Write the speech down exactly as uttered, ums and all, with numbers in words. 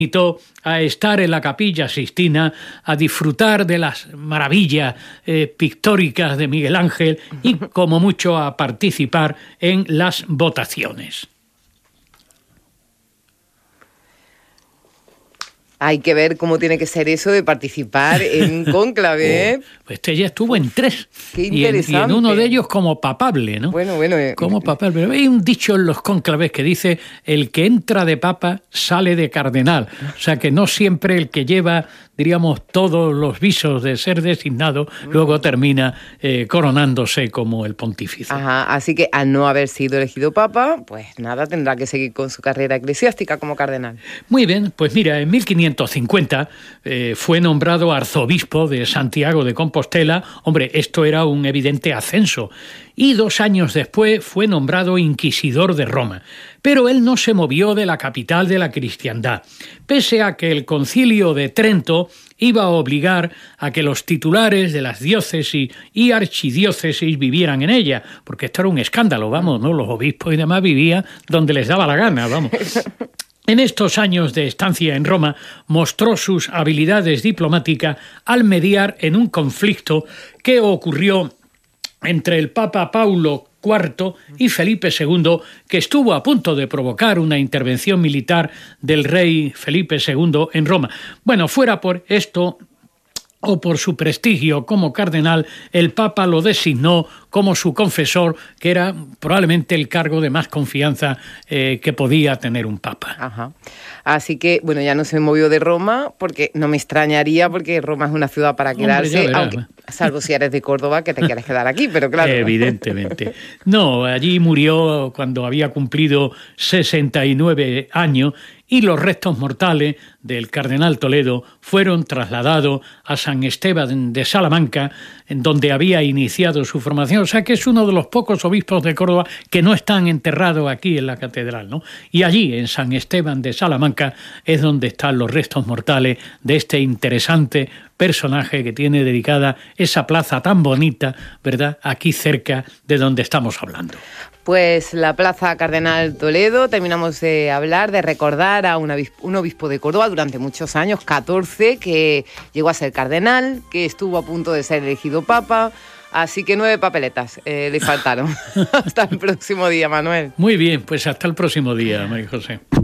a estar en la Capilla Sixtina, a disfrutar de las maravillas eh, pictóricas de Miguel Ángel y, como mucho, a participar en las votaciones. Hay que ver cómo tiene que ser eso de participar en un cónclave, ¿eh? Oh, pues este ya estuvo en tres. Qué y, en, y en uno de ellos como papable, ¿no? Bueno, bueno. Eh. Como papable. Hay un dicho en los cónclaves que dice: el que entra de papa sale de cardenal. O sea que no siempre el que lleva, diríamos, todos los visos de ser designado, mm. luego termina eh, coronándose como el pontífice. Ajá, así que al no haber sido elegido papa, pues nada, tendrá que seguir con su carrera eclesiástica como cardenal. Muy bien, pues mira, en mil quinientos cincuenta eh, fue nombrado arzobispo de Santiago de Compostela. Hombre, esto era un evidente ascenso. Y dos años después fue nombrado inquisidor de Roma. Pero él no se movió de la capital de la cristiandad, pese a que el concilio de Trento iba a obligar a que los titulares de las diócesis y archidiócesis vivieran en ella, porque esto era un escándalo, vamos, ¿no? Los obispos y demás vivían donde les daba la gana, vamos. En estos años de estancia en Roma mostró sus habilidades diplomáticas al mediar en un conflicto que ocurrió entre el Papa Paulo cuarto y Felipe segundo, que estuvo a punto de provocar una intervención militar del rey Felipe segundo en Roma. Bueno, fuera por esto o por su prestigio como cardenal, el Papa lo designó como su confesor, que era probablemente el cargo de más confianza eh, que podía tener un Papa. Ajá. Así que, bueno, ya no se movió de Roma, porque no me extrañaría, porque Roma es una ciudad para quedarse, Hombre, verás, aunque, salvo si eres de Córdoba, que te quieres quedar aquí, pero claro. Evidentemente. No, allí murió cuando había cumplido sesenta y nueve años, y los restos mortales del cardenal Toledo fueron trasladados a San Esteban de Salamanca, en donde había iniciado su formación. O sea que es uno de los pocos obispos de Córdoba que no están enterrados aquí en la catedral, ¿no? Y allí, en San Esteban de Salamanca, es donde están los restos mortales de este interesante personaje que tiene dedicada esa plaza tan bonita, ¿verdad?, aquí cerca de donde estamos hablando. Pues la Plaza Cardenal Toledo, terminamos de hablar, de recordar a un obispo, un obispo de Córdoba durante muchos años, catorce, que llegó a ser cardenal, que estuvo a punto de ser elegido papa, así que nueve papeletas eh, le faltaron. Hasta el próximo día, Manuel. Muy bien, pues hasta el próximo día, María José.